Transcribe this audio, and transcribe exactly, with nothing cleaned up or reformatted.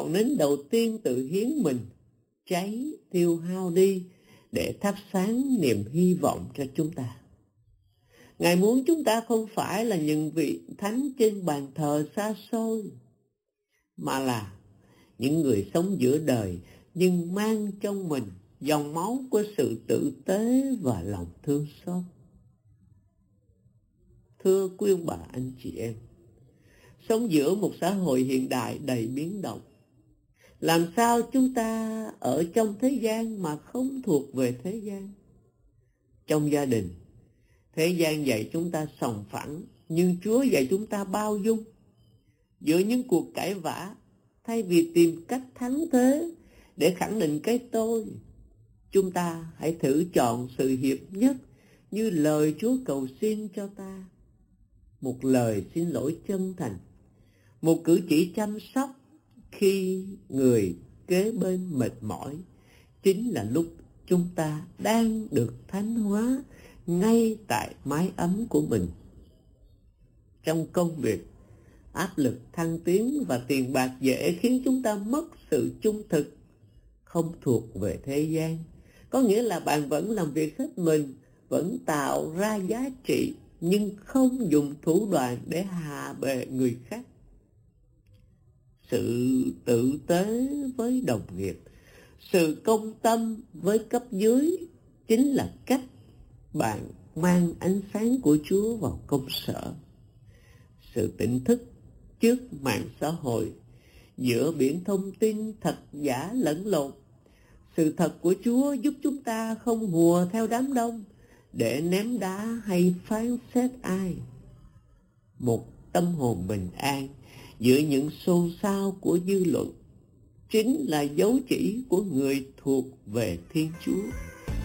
ngọn nến đầu tiên tự hiến mình, cháy tiêu hao đi để thắp sáng niềm hy vọng cho chúng ta. Ngài muốn chúng ta không phải là những vị thánh trên bàn thờ xa xôi, mà là những người sống giữa đời nhưng mang trong mình dòng máu của sự tử tế và lòng thương xót. Thưa quý ông bà anh chị em, sống giữa một xã hội hiện đại đầy biến động, làm sao chúng ta ở trong thế gian mà không thuộc về thế gian? Trong gia đình, thế gian dạy chúng ta sòng phẳng, nhưng Chúa dạy chúng ta bao dung. Giữa những cuộc cãi vã, thay vì tìm cách thắng thế để khẳng định cái tôi, chúng ta hãy thử chọn sự hiệp nhất như lời Chúa cầu xin cho ta. Một lời xin lỗi chân thành, một cử chỉ chăm sóc khi người kế bên mệt mỏi, chính là lúc chúng ta đang được thánh hóa ngay tại mái ấm của mình. Trong công việc, áp lực thăng tiến và tiền bạc dễ khiến chúng ta mất sự trung thực, không thuộc về thế gian. Có nghĩa là bạn vẫn làm việc hết mình, vẫn tạo ra giá trị, nhưng không dùng thủ đoạn để hạ bệ người khác. Sự tử tế với đồng nghiệp, sự công tâm với cấp dưới chính là cách bạn mang ánh sáng của Chúa vào công sở. Sự tỉnh thức trước mạng xã hội, giữa biển thông tin thật giả lẫn lộn, sự thật của Chúa giúp chúng ta không hùa theo đám đông để ném đá hay phán xét ai. Một tâm hồn bình an giữa những xôn xao của dư luận chính là dấu chỉ của người thuộc về Thiên Chúa.